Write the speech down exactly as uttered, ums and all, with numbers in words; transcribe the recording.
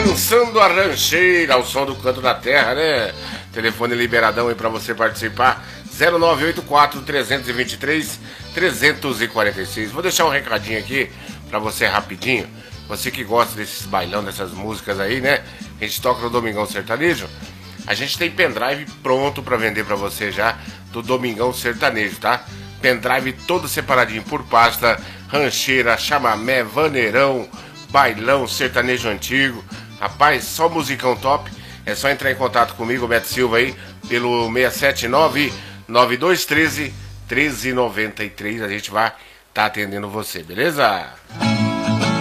Dançando a rancheira, ao som do canto da terra, né? Telefone liberadão aí pra você participar. zero nove oito quatro, três dois três, três quatro seis. Vou deixar um recadinho aqui pra você rapidinho. Você que gosta desses bailão, dessas músicas aí, né? A gente toca no Domingão Sertanejo. A gente tem pendrive pronto pra vender pra você já, do Domingão Sertanejo, tá? Pendrive todo separadinho por pasta, rancheira, chamamé, vaneirão, bailão, sertanejo antigo. Rapaz, só musicão top. É só entrar em contato comigo, Beto Silva, aí, pelo seis sete nove, nove dois um três, um três nove três. A gente vai estar tá atendendo você, beleza?